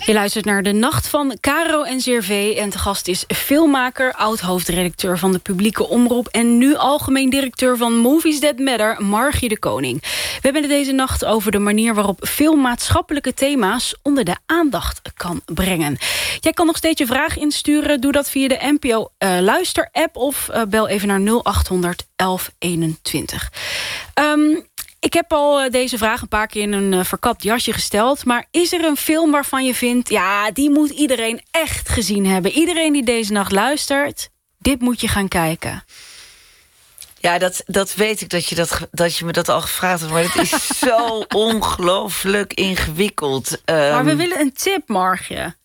Je luistert naar De Nacht van Caro en Zervé. En te gast is filmmaker, oud-hoofdredacteur van de publieke omroep... en nu algemeen directeur van Movies That Matter, Margie de Koning. We hebben het deze nacht over de manier waarop film maatschappelijke thema's... onder de aandacht kan brengen. Jij kan nog steeds je vraag insturen. Doe dat via de NPO Luister-app of bel even naar 0800 1121. Ik heb al deze vraag een paar keer in een verkapt jasje gesteld. Maar is er een film waarvan je vindt... ja, die moet iedereen echt gezien hebben. Iedereen die deze nacht luistert, dit moet je gaan kijken. Ja, dat weet ik dat je me dat al gevraagd hebt. Maar het is zo ongelooflijk ingewikkeld. Maar we willen een tip, Margie.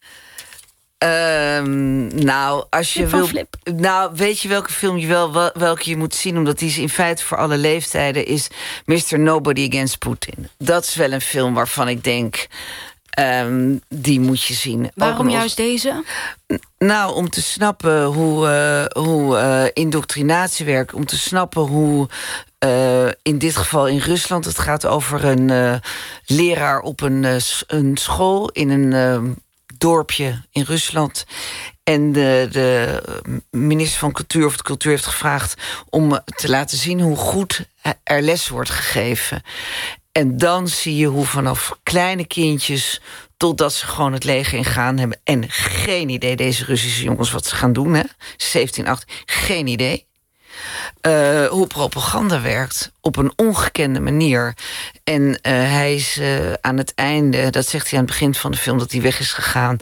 Nou, als je wil. Flip. Nou, weet je welke film welke je moet zien? Omdat die is in feite voor alle leeftijden is Mr. Nobody Against Putin. Dat is wel een film waarvan ik denk, die moet je zien. Waarom juist deze? Nou, om te snappen hoe indoctrinatie werkt, om te snappen hoe in dit geval in Rusland, het gaat over een leraar op een school in een dorpje in Rusland. En de minister van Cultuur of de Cultuur heeft gevraagd om te laten zien hoe goed er les wordt gegeven. En dan zie je hoe vanaf kleine kindjes totdat ze gewoon het leger ingaan hebben. En geen idee, deze Russische jongens, wat ze gaan doen, hè? 17, 18, geen idee. Hoe propaganda werkt op een ongekende manier. En hij is aan het einde, dat zegt hij aan het begin van de film, dat hij weg is gegaan.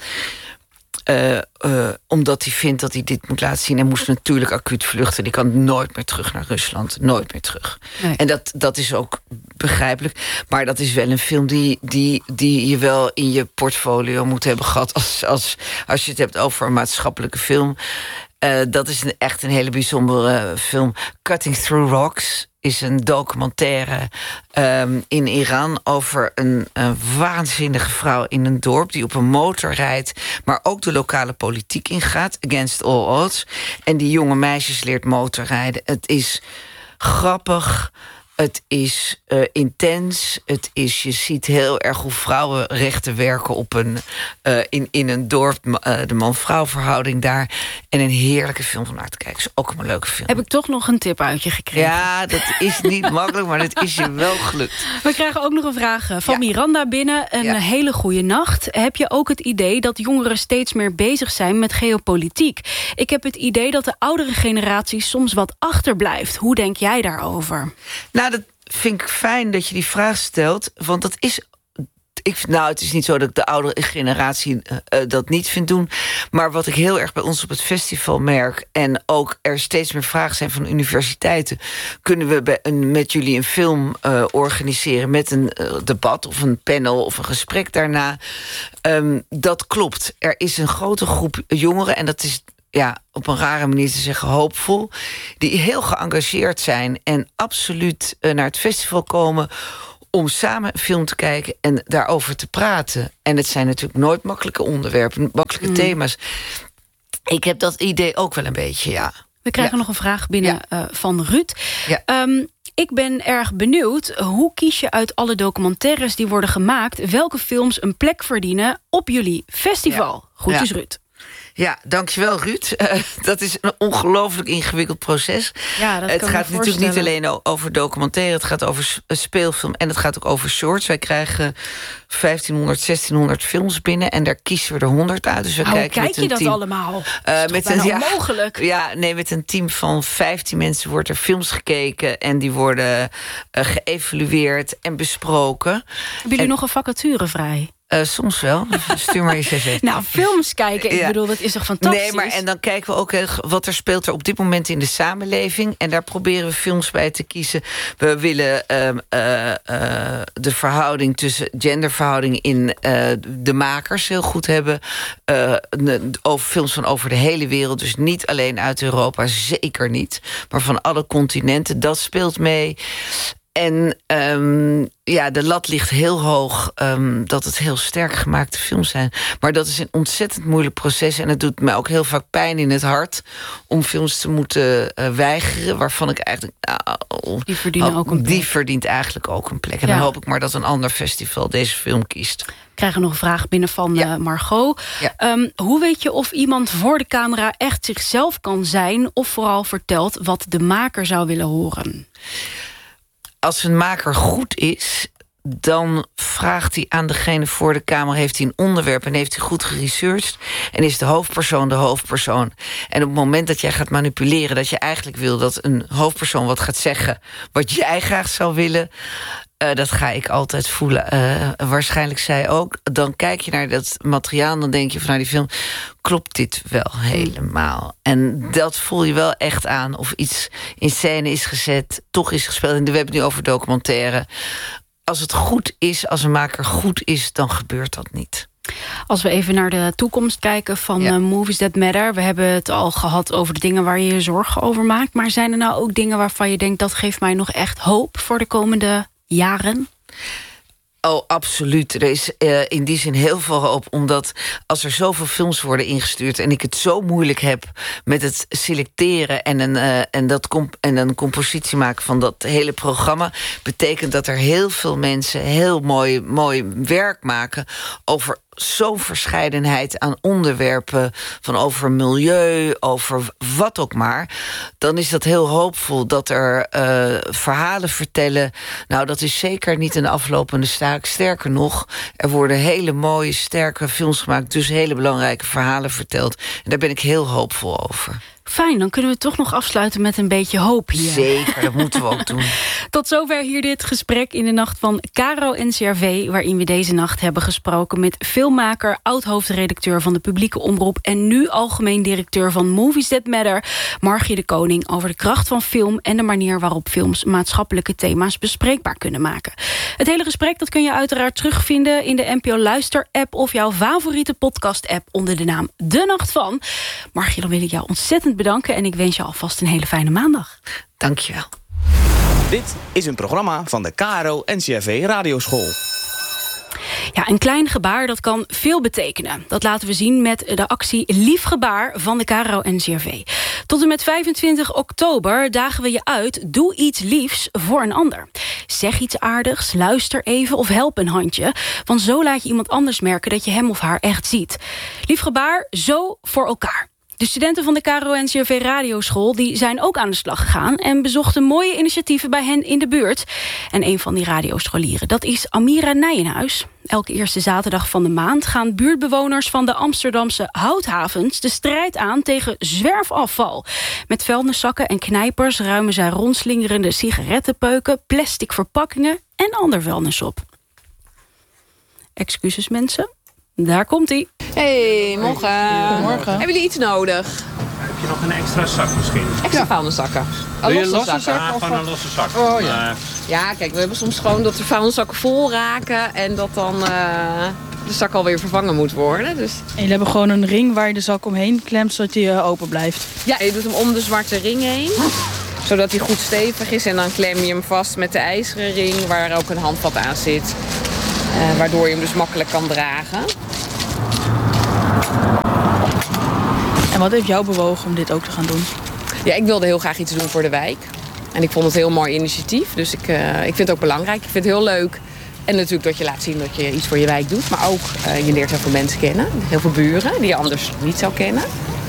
Omdat hij vindt dat hij dit moet laten zien. Hij moest natuurlijk acuut vluchten. Die kan nooit meer terug naar Rusland. Nooit meer terug. Nee. En dat is ook begrijpelijk. Maar dat is wel een film die je wel in je portfolio moet hebben gehad. Als je het hebt over een maatschappelijke film. Dat is echt een hele bijzondere film. Cutting Through Rocks is een documentaire in Iran over een waanzinnige vrouw in een dorp die op een motor rijdt, maar ook de lokale politiek ingaat, against all odds. En die jonge meisjes leert motorrijden. Het is grappig. Het is intens. Je ziet heel erg hoe vrouwenrechten werken op in een dorp. De man-vrouw verhouding daar. En een heerlijke film van naar te kijken. Is ook een leuke film. Heb ik toch nog een tip uit je gekregen? Ja, dat is niet makkelijk, maar dat is je wel gelukt. We krijgen ook nog een vraag van Miranda binnen. Een hele goede nacht. Heb je ook het idee dat jongeren steeds meer bezig zijn met geopolitiek? Ik heb het idee dat de oudere generatie soms wat achterblijft. Hoe denk jij daarover? Nou, dat vind ik fijn dat je die vraag stelt. Want dat is. Het is niet zo dat ik de oudere generatie dat niet vind doen. Maar wat ik heel erg bij ons op het festival merk, en ook er steeds meer vragen zijn van universiteiten, kunnen we met jullie een film organiseren met een debat of een panel of een gesprek daarna. Dat klopt. Er is een grote groep jongeren, en dat is op een rare manier te zeggen hoopvol, die heel geëngageerd zijn en absoluut naar het festival komen om samen een film te kijken en daarover te praten. En het zijn natuurlijk nooit makkelijke onderwerpen, makkelijke thema's. Ik heb dat idee ook wel een beetje, ja. We krijgen nog een vraag binnen van Ruud. Ja. Ik ben erg benieuwd, hoe kies je uit alle documentaires die worden gemaakt welke films een plek verdienen op jullie festival? Groetjes, Ruud. Ja, dankjewel Ruud. Dat is een ongelooflijk ingewikkeld proces. Ja, dat het gaat natuurlijk niet alleen over documentaire, het gaat over speelfilm en het gaat ook over shorts. Wij krijgen 1500, 1600 films binnen en daar kiezen we er 100 uit. Dus we kijken kijk je dat team, allemaal? Met onmogelijk. Met een team van 15 mensen wordt er films gekeken en die worden geëvalueerd en besproken. Hebben jullie nog een vacature vrij? Soms wel. Stuur maar je cv. Nou, films kijken, ik bedoel, dat is toch fantastisch? Nee, maar en dan kijken we ook wat er speelt er op dit moment in de samenleving. En daar proberen we films bij te kiezen. We willen de verhouding tussen genderverhouding in de makers heel goed hebben. Over films van over de hele wereld. Dus niet alleen uit Europa, zeker niet. Maar van alle continenten, dat speelt mee. En de lat ligt heel hoog dat het heel sterk gemaakte films zijn. Maar dat is een ontzettend moeilijk proces. En het doet mij ook heel vaak pijn in het hart om films te moeten weigeren. Waarvan ik eigenlijk... die verdienen ook een plek. Die verdient eigenlijk ook een plek. En dan hoop ik maar dat een ander festival deze film kiest. We krijgen nog een vraag binnen van Margot. Ja. Hoe weet je of iemand voor de camera echt zichzelf kan zijn... of vooral vertelt wat de maker zou willen horen? Als een maker goed is, dan vraagt hij aan degene voor de camera... heeft hij een onderwerp en heeft hij goed geresearched... en is de hoofdpersoon de hoofdpersoon. En op het moment dat jij gaat manipuleren... dat je eigenlijk wil dat een hoofdpersoon wat gaat zeggen... wat jij graag zou willen... dat ga ik altijd voelen. Waarschijnlijk zij ook. Dan kijk je naar dat materiaal en dan denk je van... die film, klopt dit wel helemaal? En dat voel je wel echt aan. Of iets in scène is gezet, toch is gespeeld. En we hebben het nu over documentaire. Als het goed is, als een maker goed is... dan gebeurt dat niet. Als we even naar de toekomst kijken van Movies That Matter... we hebben het al gehad over de dingen waar je je zorgen over maakt... maar zijn er nou ook dingen waarvan je denkt... dat geeft mij nog echt hoop voor de komende jaren? Oh, absoluut. Er is in die zin heel veel hoop. Omdat als er zoveel films worden ingestuurd... en ik het zo moeilijk heb met het selecteren... en een compositie maken van dat hele programma... betekent dat er heel veel mensen heel mooi werk maken... over zo'n verscheidenheid aan onderwerpen... van over milieu, over wat ook maar... dan is dat heel hoopvol dat er verhalen vertellen... nou, dat is zeker niet een aflopende staak. Sterker nog, er worden hele mooie, sterke films gemaakt... dus hele belangrijke verhalen verteld. En daar ben ik heel hoopvol over. Fijn, dan kunnen we toch nog afsluiten met een beetje hoop hier. Zeker, dat moeten we ook doen. Tot zover hier dit gesprek in de nacht van Caro NCRV... waarin we deze nacht hebben gesproken met filmmaker... oud-hoofdredacteur van de publieke omroep... en nu algemeen directeur van Movies That Matter... Margie de Koning over de kracht van film... en de manier waarop films maatschappelijke thema's bespreekbaar kunnen maken. Het hele gesprek dat kun je uiteraard terugvinden... in de NPO Luister-app of jouw favoriete podcast-app... onder de naam De Nacht Van. Margie, dan wil ik jou ontzettend bedanken... en ik wens je alvast een hele fijne maandag. Dank je wel. Dit is een programma van de KRO-NCRV Radioschool. Ja, een klein gebaar, dat kan veel betekenen. Dat laten we zien met de actie Lief Gebaar van de KRO-NCRV. Tot en met 25 oktober dagen we je uit... doe iets liefs voor een ander. Zeg iets aardigs, luister even of help een handje. Want zo laat je iemand anders merken dat je hem of haar echt ziet. Lief Gebaar, zo voor elkaar. De studenten van de KRO-NCRV Radioschool die zijn ook aan de slag gegaan... en bezochten mooie initiatieven bij hen in de buurt. En een van die radioscholieren, dat is Amira Nijenhuis. Elke eerste zaterdag van de maand gaan buurtbewoners van de Amsterdamse houthavens... de strijd aan tegen zwerfafval. Met vuilniszakken en knijpers ruimen zij rondslingerende sigarettenpeuken... plastic verpakkingen en ander vuilnis op. Excuses mensen, daar komt-ie. Hey, morgen. Goedemorgen. Hebben jullie iets nodig? Heb je nog een extra zak misschien? Extra vuilniszakken. Wil je een losse zak? Ja, gewoon een losse zak. Oh ja. Ja, kijk, we hebben soms gewoon dat de vuilniszakken vol raken... en dat dan de zak alweer vervangen moet worden. Dus... En jullie hebben gewoon een ring waar je de zak omheen klemt... zodat die open blijft? Ja, je doet hem om de zwarte ring heen. Zodat hij goed stevig is. En dan klem je hem vast met de ijzeren ring... waar ook een handvat aan zit. Waardoor je hem dus makkelijk kan dragen. En wat heeft jou bewogen om dit ook te gaan doen? Ja, ik wilde heel graag iets doen voor de wijk. En ik vond het een heel mooi initiatief. Dus ik vind het ook belangrijk. Ik vind het heel leuk. En natuurlijk dat je laat zien dat je iets voor je wijk doet. Maar ook, je leert heel veel mensen kennen. Heel veel buren die je anders niet zou kennen.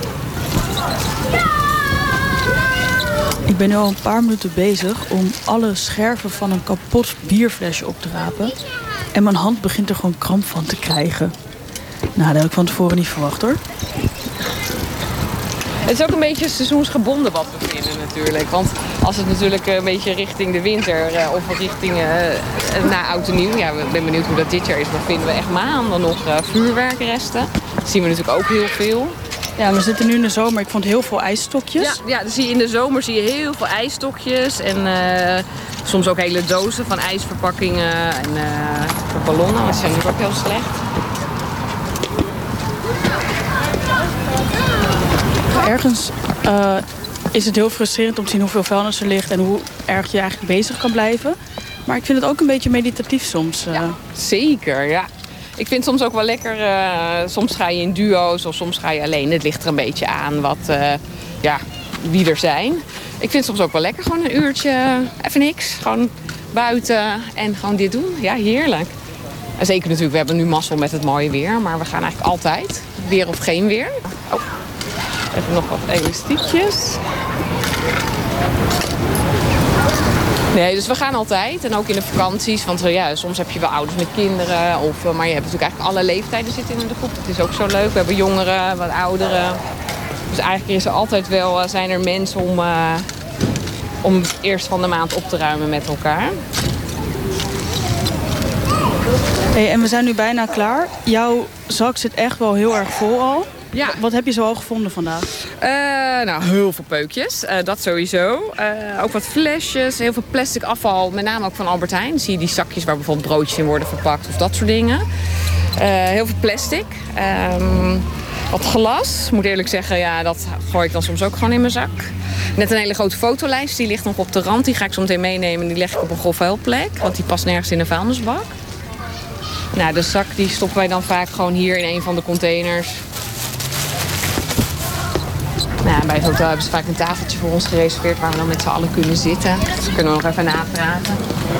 Ik ben nu al een paar minuten bezig om alle scherven van een kapot bierflesje op te rapen. En mijn hand begint er gewoon kramp van te krijgen. Nou, dat heb ik van tevoren niet verwacht hoor. Het is ook een beetje seizoensgebonden wat we vinden natuurlijk. Want als het natuurlijk een beetje richting de winter of richting na oud en nieuw... Ja, ik ben benieuwd hoe dat dit jaar is, maar vinden we echt maanden nog vuurwerkresten. Dat zien we natuurlijk ook heel veel. Ja, we zitten nu in de zomer. Ik vond heel veel ijsstokjes. Ja, dan zie je in de zomer heel veel ijsstokjes. En soms ook hele dozen van ijsverpakkingen en ballonnen. Want die zijn natuurlijk ook heel slecht. Ergens is het heel frustrerend om te zien hoeveel vuilnis er ligt en hoe erg je eigenlijk bezig kan blijven. Maar ik vind het ook een beetje meditatief soms. Ja, zeker, ja. Ik vind het soms ook wel lekker. Soms ga je in duo's of soms ga je alleen. Het ligt er een beetje aan wie er zijn. Ik vind het soms ook wel lekker. Gewoon een uurtje, even niks. Gewoon buiten en gewoon dit doen. Ja, heerlijk. En zeker natuurlijk, we hebben nu mazzel met het mooie weer. Maar we gaan eigenlijk altijd. Weer of geen weer. Oh, even nog wat elastiekjes. Nee, dus we gaan altijd. En ook in de vakanties. Want soms heb je wel ouders met kinderen. Maar je hebt natuurlijk eigenlijk alle leeftijden zitten in de groep. Het is ook zo leuk. We hebben jongeren, wat ouderen. Dus eigenlijk is er altijd wel, zijn er mensen om eerst van de maand op te ruimen met elkaar. Hey, en we zijn nu bijna klaar. Jouw zak zit echt wel heel erg vol al. Ja. Wat heb je zo al gevonden vandaag? Heel veel peukjes. Dat sowieso. Ook wat flesjes, heel veel plastic afval. Met name ook van Albert Heijn. Zie je die zakjes waar bijvoorbeeld broodjes in worden verpakt of dat soort dingen. Heel veel plastic. Wat glas. Ik moet eerlijk zeggen, dat gooi ik dan soms ook gewoon in mijn zak. Net een hele grote fotolijst. Die ligt nog op de rand. Die ga ik zo meteen meenemen. Die leg ik op een grof vuilplek. Want die past nergens in een vuilnisbak. Nou, de zak die stoppen wij dan vaak gewoon hier in een van de containers. Nou, bij het hotel hebben ze vaak een tafeltje voor ons gereserveerd waar we dan met z'n allen kunnen zitten. Dus we kunnen nog even napraten.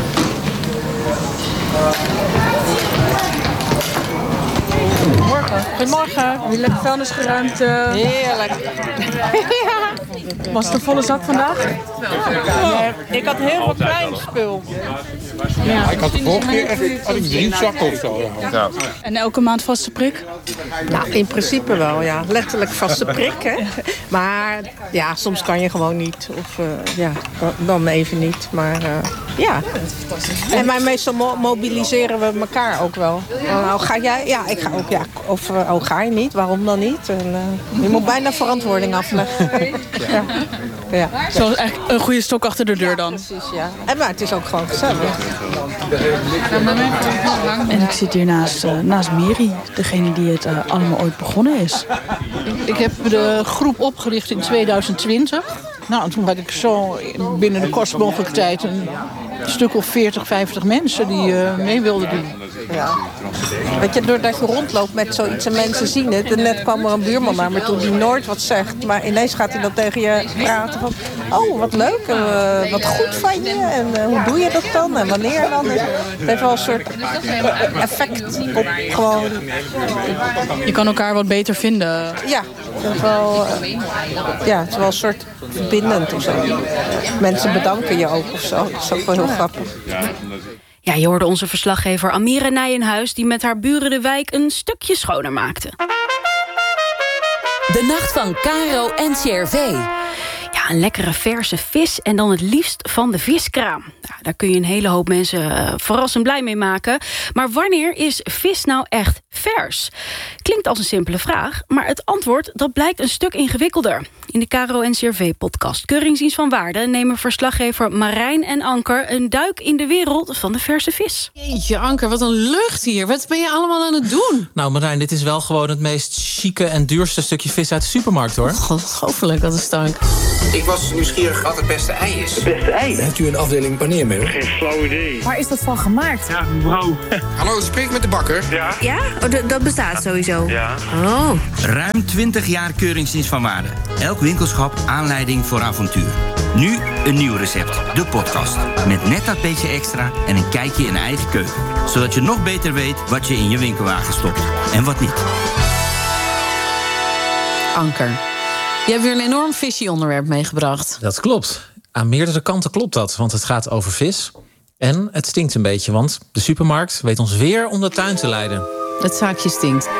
Goedemorgen. Wie lekker vuilnis geruimd? Heerlijk. Was het een volle zak vandaag? Ik had heel veel klein spul. Ja. Ik had de vorige keer echt 3 zakken of zo. Ja. En elke maand vaste prik? Nou, in principe wel, ja. Letterlijk vaste prik, hè. Maar ja, soms kan je gewoon niet. Of dan even niet. Maar En meestal mobiliseren we elkaar ook wel. Nou, ga jij? Ja, ik ga ook, ja. Of ga je niet? Waarom dan niet? En, je moet bijna verantwoording afleggen. Ja. Zo eigenlijk een goede stok achter de deur dan. Precies, ja. Maar het is ook gewoon gezellig. En ik zit hier naast Meri, degene die het allemaal ooit begonnen is. Ik heb de groep opgericht in 2020. Nou, en toen had ik zo binnen de kortst mogelijke tijd een stuk of 40, 50 mensen die mee wilden doen. Ja. Weet je, doordat je rondloopt met zoiets en mensen zien het. En net kwam er een buurman naar me toe die nooit wat zegt. Maar ineens gaat hij dan tegen je praten van... Oh, wat leuk, wat goed van je. En hoe doe je dat dan? En wanneer dan? Het heeft wel een soort effect op gewoon... Je kan elkaar wat beter vinden. Ja, het is wel, het is wel een soort verbindend of zo. Mensen bedanken je ook of zo. Dat is ook wel heel grappig. Ja, je hoorde onze verslaggever Amira Nijenhuis... die met haar buren de wijk een stukje schoner maakte. De nacht van Caro en CRV. Ja, een lekkere verse vis en dan het liefst van de viskraam. Nou, daar kun je een hele hoop mensen verrassend blij mee maken. Maar wanneer is vis nou echt vers? Klinkt als een simpele vraag, maar het antwoord dat blijkt een stuk ingewikkelder. In de Caro en CRV-podcast Keuringsdienst van Waarde... nemen verslaggever Marijn en Anker een duik in de wereld van de verse vis. Jeetje, Anker, wat een lucht hier. Wat ben je allemaal aan het doen? Nou, Marijn, dit is wel gewoon het meest chique en duurste stukje vis uit de supermarkt, hoor. Ongelooflijk, wat een stank. Ik was nieuwsgierig wat het beste ei is. Het beste ei? Heeft u een afdeling paneermeel? Geen flauw idee. Waar is dat van gemaakt? Ja, mevrouw. Hallo, spreek ik met de bakker? Ja. Ja? Oh, dat bestaat sowieso? Ja. Oh. Ruim 20 jaar Keuringsdienst van Waarde. Elk winkelschap aanleiding voor avontuur. Nu een nieuw recept, de podcast. Met net dat beetje extra en een kijkje in eigen keuken. Zodat je nog beter weet wat je in je winkelwagen stopt. En wat niet. Anker, je hebt weer een enorm fishy onderwerp meegebracht. Dat klopt. Aan meerdere kanten klopt dat, want het gaat over vis. En het stinkt een beetje, want de supermarkt weet ons weer om de tuin te leiden. Het zaakje stinkt.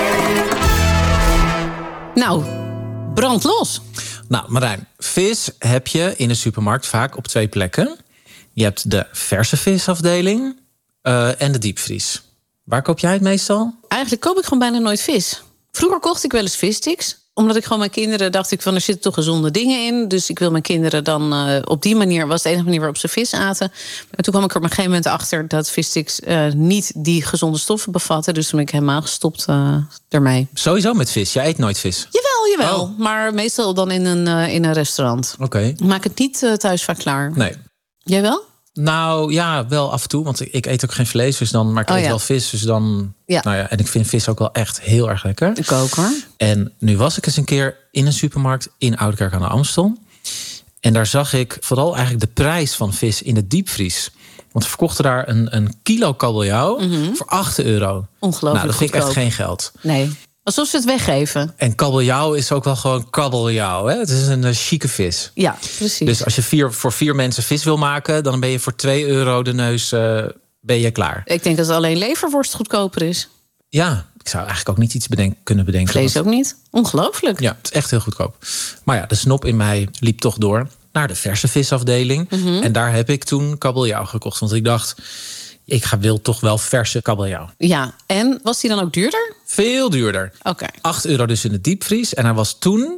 Nou, brand los. Nou, Marijn, vis heb je in de supermarkt vaak op 2 plekken. Je hebt de verse visafdeling en de diepvries. Waar koop jij het meestal? Eigenlijk koop ik gewoon bijna nooit vis. Vroeger kocht ik wel eens vissticks. Omdat ik gewoon mijn kinderen dacht ik van er zitten toch gezonde dingen in. Dus ik wil mijn kinderen dan op die manier... was de enige manier waarop ze vis aten. Maar toen kwam ik er op een gegeven moment achter... dat vissticks niet die gezonde stoffen bevatten. Dus toen ben ik helemaal gestopt ermee. Sowieso met vis? Jij eet nooit vis? Jawel, jawel. Maar meestal dan in een restaurant. Oké. Ik maak het niet thuis vaak klaar. Nee. Jij wel? Nou ja, wel af en toe. Want ik eet ook geen vlees, dus dan, maar ik eet wel vis. Dus dan, Nou ja, en ik vind vis ook wel echt heel erg lekker. Ik ook hoor. En nu was ik eens een keer in een supermarkt in Oudekerk aan de Amstel. En daar zag ik vooral eigenlijk de prijs van vis in de diepvries. Want we verkochten daar een kilo kabeljauw voor €8. Ongelooflijk. Nou, dat vind ik echt geen geld. Nee. Alsof ze het weggeven. En kabeljauw is ook wel gewoon kabeljauw. Hè? Het is een chique vis. Ja, precies. Dus als je voor 4 mensen vis wil maken, dan ben je voor €2 de neus ben je klaar. Ik denk dat alleen leverworst goedkoper is. Ja, ik zou eigenlijk ook niet iets kunnen bedenken. Vlees ook niet. Ongelooflijk. Ja, het is echt heel goedkoop. Maar ja, de snop in mij liep toch door naar de verse visafdeling. En daar heb ik toen kabeljauw gekocht. Want ik dacht, wil toch wel verse kabeljauw. Ja, en was die dan ook duurder? Veel duurder. Oké. €8 dus in de diepvries. En hij was toen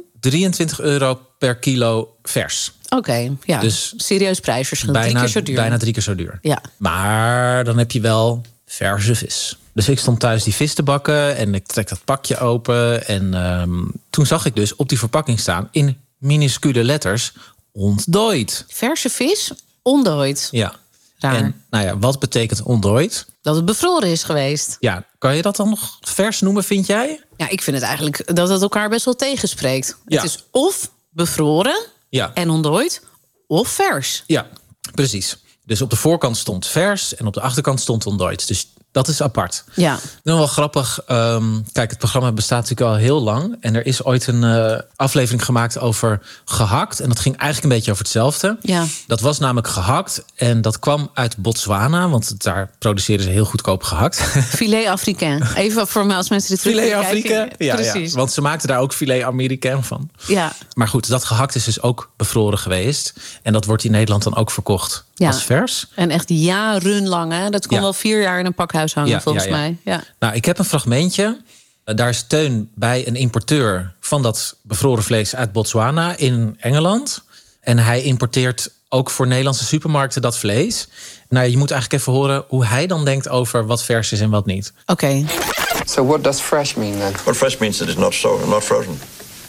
€23 per kilo vers. Oké, ja. Dus serieus prijsverschil. 3 keer zo duur. Bijna 3 keer zo duur. Ja. Maar dan heb je wel verse vis. Dus ik stond thuis die vis te bakken en ik trek dat pakje open. En toen zag ik dus op die verpakking staan in minuscule letters ontdooid. Verse vis, ontdooid. Ja. Raar. En nou ja, wat betekent ontdooid? Dat het bevroren is geweest. Ja, kan je dat dan nog vers noemen, vind jij? Ja, ik vind het eigenlijk dat het elkaar best wel tegenspreekt. Ja. Het is of bevroren en ontdooid, of vers. Ja, precies. Dus op de voorkant stond vers en op de achterkant stond ontdooid. Dus dat is apart. Ja. Nou, wel grappig. Kijk, het programma bestaat natuurlijk al heel lang. En er is ooit een aflevering gemaakt over gehakt. En dat ging eigenlijk een beetje over hetzelfde. Ja. Dat was namelijk gehakt. En dat kwam uit Botswana. Want daar produceren ze heel goedkoop gehakt. Filet Africain. Even voor mij als mensen dit Filet Africain. Ja, precies. Ja. Want ze maakten daar ook filet Americain van. Ja. Maar goed, dat gehakt is dus ook bevroren geweest. En dat wordt in Nederland dan ook verkocht als vers. En echt jarenlang, hè? Dat kon wel 4 jaar in een pakhuis hangen, volgens mij. Ja. Nou, ik heb een fragmentje. Daar is Teun bij een importeur van dat bevroren vlees uit Botswana in Engeland. En hij importeert ook voor Nederlandse supermarkten dat vlees. Nou, je moet eigenlijk even horen hoe hij dan denkt over wat vers is en wat niet. Oké. So what does fresh mean then? What fresh means that it's not frozen.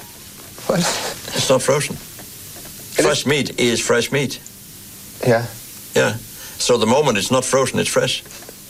What? It's not frozen. Fresh meat is fresh meat. Yeah. Yeah. So the moment it's not frozen, it's fresh.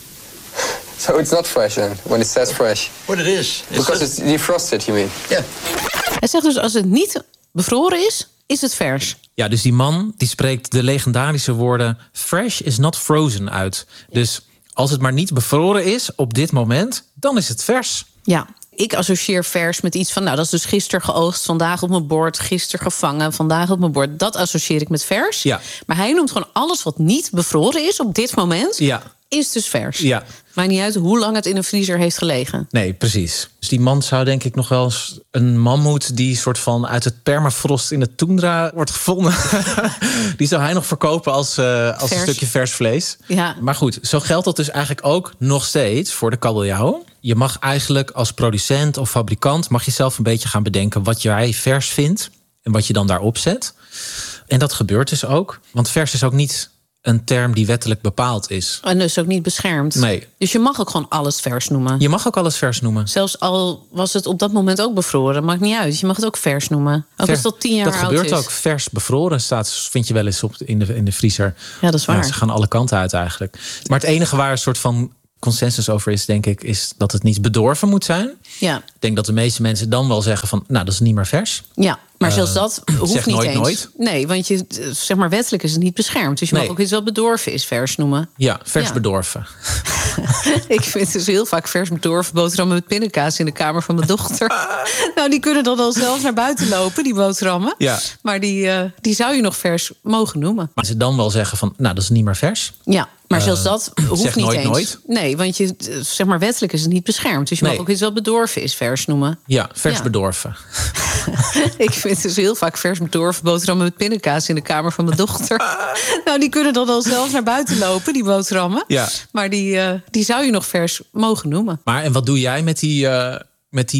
So it's not fresh then, when it says fresh? What it is. Because it's defrosted, you mean? Yeah. Hij zegt dus, als het niet bevroren is het vers. Ja, dus die man die spreekt de legendarische woorden fresh is not frozen uit. Dus als het maar niet bevroren is op dit moment, dan is het vers. Ja. Ik associeer vers met iets van, nou, dat is dus gisteren geoogst, vandaag op mijn bord, gisteren gevangen, vandaag op mijn bord. Dat associeer ik met vers. Ja. Maar hij noemt gewoon alles wat niet bevroren is op dit moment, is dus vers. Ja. Maakt niet uit hoe lang het in een vriezer heeft gelegen. Nee, precies. Dus die man zou denk ik nog wel eens een mammoet die soort van uit het permafrost in de toendra wordt gevonden. Die zou hij nog verkopen als een stukje vers vlees. Ja. Maar goed, zo geldt dat dus eigenlijk ook nog steeds voor de kabeljauw. Je mag eigenlijk als producent of fabrikant mag je zelf een beetje gaan bedenken wat jij vers vindt en wat je dan daarop zet. En dat gebeurt dus ook. Want vers is ook niet een term die wettelijk bepaald is. En dus ook niet beschermd. Nee. Dus je mag ook gewoon alles vers noemen. Je mag ook alles vers noemen. Zelfs al was het op dat moment ook bevroren. Maakt niet uit. Je mag het ook vers noemen. Ook als het tot 10 jaar oud is. Dat gebeurt ook. Vers bevroren vind je wel eens in de vriezer. Ja, dat is waar. Ja, ze gaan alle kanten uit eigenlijk. Maar het enige waar een soort van consensus over is, denk ik, is dat het niet bedorven moet zijn. Ja. Ik denk dat de meeste mensen dan wel zeggen van, nou, dat is niet meer vers. Ja, maar zelfs dat hoeft zeg niet nooit, eens. nooit. Nee, want zeg maar wettelijk is het niet beschermd. Dus je mag ook iets wat bedorven is vers noemen. Ja, vers bedorven. Ik vind dus heel vaak vers bedorven boterhammen met pindakaas in de kamer van mijn dochter. Nou, die kunnen dan al zelf naar buiten lopen, die boterhammen. Ja. Maar die zou je nog vers mogen noemen. Maar ze dan wel zeggen van, nou, dat is niet meer vers. Ja. Maar zelfs dat hoeft zeg niet nooit, eens. nooit. Nee, want zeg maar wettelijk is het niet beschermd. Dus je mag ook iets wat bedorven is vers noemen. Ja, vers bedorven. Ik vind dus heel vaak vers bedorven boterhammen met pindakaas in de kamer van mijn dochter. Nou, die kunnen dan al zelf naar buiten lopen, die boterhammen. Ja. Maar die zou je nog vers mogen noemen. Maar en wat doe jij met die